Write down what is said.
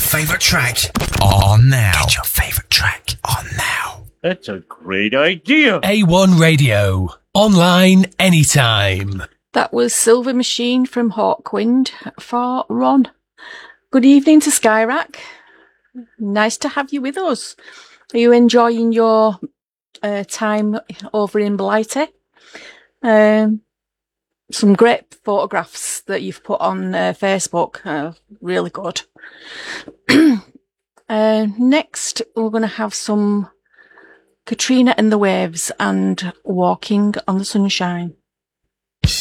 favourite track on now. Get your favourite track on now. That's a great idea. A1 Radio. Online anytime. That was Silver Machine from Hawkwind for Ron. Good evening to Skyrack. Nice to have you with us. Are you enjoying your time over in Blighty? Some great photographs that you've put on Facebook. Really good. Next, we're going to have some Katrina and the Waves and Walking on the Sunshine.